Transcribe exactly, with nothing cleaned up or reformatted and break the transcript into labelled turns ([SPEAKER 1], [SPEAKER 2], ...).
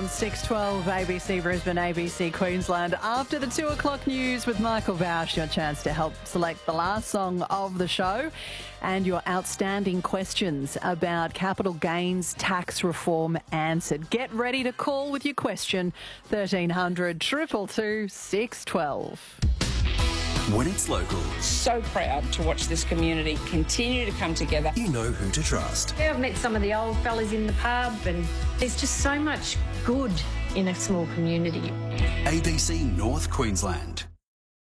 [SPEAKER 1] on six twelve A B C Brisbane, A B C Queensland. After the two o'clock news with Michael Bausch, your chance to help select the last song of the show and your outstanding questions about capital gains tax reform answered. Get ready to call with your question, thirteen hundred, two two two, six one two.
[SPEAKER 2] When it's local,
[SPEAKER 3] So proud to watch this community continue to come together.
[SPEAKER 2] you know who to trust.
[SPEAKER 4] Yeah, I've met some of the old fellas in the pub, and there's just so much good in a small community.
[SPEAKER 2] A B C North Queensland.